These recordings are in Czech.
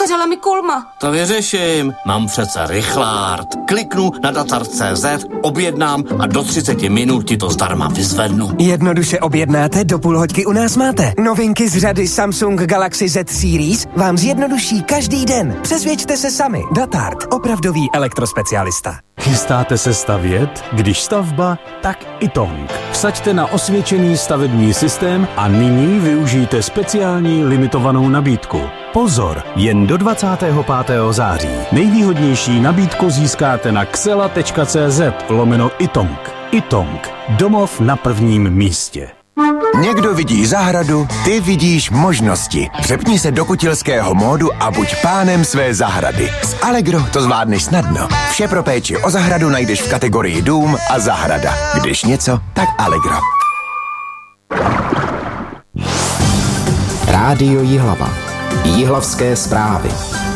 Schořela mi kulma. To vyřeším. Mám přece rychlárd. Kliknu na datar.cz, objednám a do 30 minut ti to zdarma vyzvednu. Jednoduše objednáte, do půl hoďky u nás máte. Novinky z řady Samsung Galaxy Z Series vám zjednoduší každý den. Přesvědčte se sami. Datart. Opravdový elektrospecialista. Chystáte se stavět? Když stavba, tak Itong. Vsaďte na osvědčený stavební systém a nyní využijte speciální limitovanou nabídku. Pozor, jen do 25. září. Nejvýhodnější nabídku získáte na xela.cz/Itong. Itong. Domov na prvním místě. Někdo vidí zahradu, ty vidíš možnosti. Přepni se do kutilského módu a buď pánem své zahrady. S Allegro to zvládneš snadno. Vše pro péči o zahradu najdeš v kategorii dům a zahrada. Když něco, tak Allegro. Rádio Jihlava. Jihlavské zprávy.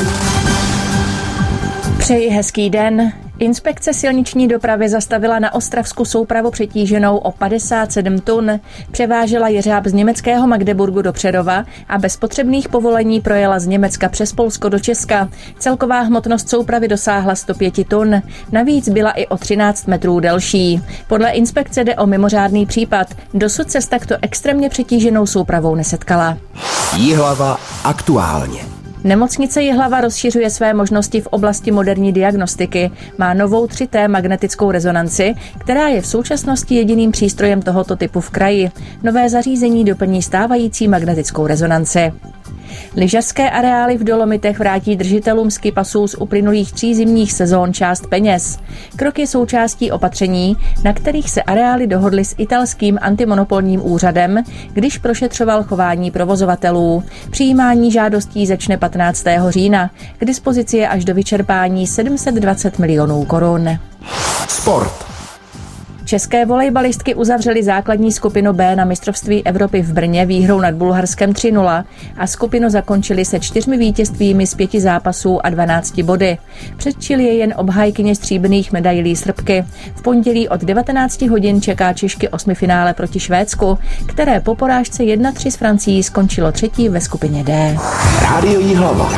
Přeji hezký den. Inspekce silniční dopravy zastavila na Ostravsku soupravu přetíženou o 57 tun. Převážela jeřáb z německého Magdeburgu do Přerova a bez potřebných povolení projela z Německa přes Polsko do Česka. Celková hmotnost soupravy dosáhla 105 tun. Navíc byla i o 13 metrů delší. Podle inspekce jde o mimořádný případ. Dosud se s takto extrémně přetíženou soupravou nesetkala. Jihlava aktuálně. Nemocnice Jihlava rozšiřuje své možnosti v oblasti moderní diagnostiky. Má novou 3T magnetickou rezonanci, která je v současnosti jediným přístrojem tohoto typu v kraji. Nové zařízení doplní stávající magnetickou rezonanci. Lyžařské areály v Dolomitech vrátí držitelům skipasů z uplynulých 3 zimních sezón část peněz. Krok je součástí opatření, na kterých se areály dohodly s italským antimonopolním úřadem, když prošetřoval chování provozovatelů. Přijímání žádostí začne 15. října. K dispozici je až do vyčerpání 720 milionů korun. Sport. České volejbalistky uzavřely základní skupinu B na mistrovství Evropy v Brně výhrou nad Bulharskem 3-0 a skupinu zakončili se 4 vítězstvími z 5 zápasů a 12 body. Předčili je jen obhájkyně stříbrných medailí Srbky. V pondělí od 19 hodin čeká Češky 8finále proti Švédsku, které po porážce 1-3 s Francií skončilo 3. ve skupině D. Rádio Jihlava.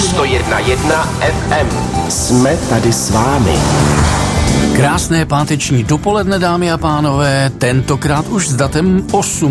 101,1 FM. Jsme tady s vámi. Krásné páteční dopoledne, dámy a pánové, tentokrát už s datem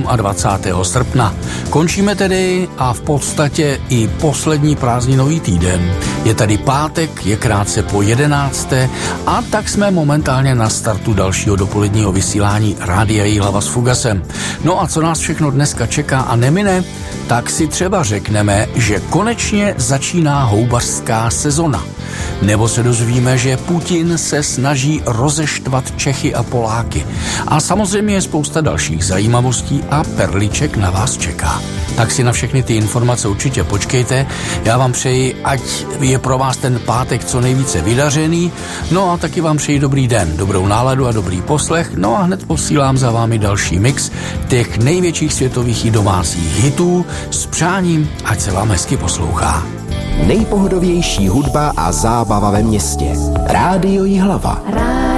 28. srpna. Končíme tedy a v podstatě i poslední prázdninový týden. Je tady pátek, je krátce po 11. a tak jsme momentálně na startu dalšího dopoledního vysílání Rádia Jihlava s Fugasem. No a co nás všechno dneska čeká a nemine, tak si třeba řekneme, že konečně začíná houbařská sezona. Nebo se dozvíme, že Putin se snaží rozeštvat Čechy a Poláky. A samozřejmě je spousta dalších zajímavostí a perliček na vás čeká. Tak si na všechny ty informace určitě počkejte. Já vám přeji, ať je pro vás ten pátek co nejvíce vydařený. No a taky vám přeji dobrý den, dobrou náladu a dobrý poslech. No a hned posílám za vámi další mix těch největších světových i domácích hitů s přáním, ať se vám hezky poslouchá. Nejpohodovější hudba a zábava ve městě. Rádio Jihlava.